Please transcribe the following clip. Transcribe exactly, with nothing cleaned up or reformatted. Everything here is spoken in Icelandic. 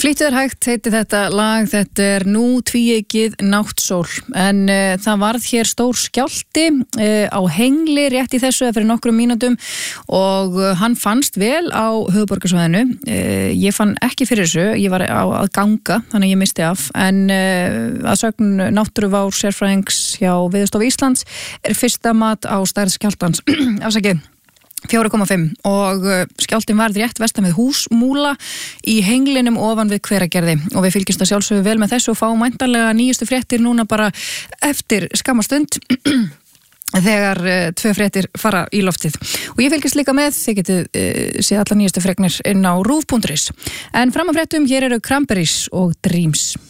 Flýttu þér hægt heiti þetta lag, þetta er nú tvíeykið náttsól, en uh, það varð hér stór skjálfti uh, á Hengli rétt í þessu fyrir nokkrum mínútum og uh, hann fannst vel á höfuðborgarsvæðinu. Uh, ég fann ekki fyrir þessu, ég var á að ganga, þannig ég misti af, en uh, að sögn náttúruvár sérfræðings hjá Veðurstofu Íslands er fyrsta mat á stærð skjálftans, afsakið. fjóra komma fimm og skjálftinn varð rétt vestan við Húsmúla í Henglinum ofan við Hveragerði og við fylgjumst að sjálfsögðu vel með þessu og fáum væntanlega nýjustu fréttir núna bara eftir skamma stund þegar uh, tvö fréttir fara í loftið og ég fylgjast líka með, þið getið uh, séð allar nýjustu fregnir inn á rúv punktur is en fram að fréttum hér eru Cranberries og Dreams.